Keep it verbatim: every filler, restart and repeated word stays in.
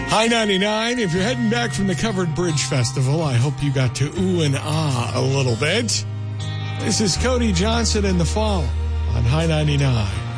High ninety-nine, if you're heading back from the Covered Bridge Festival, I hope you got to ooh and ah a little bit. This is Cody Johnson in the Fall on High ninety-nine.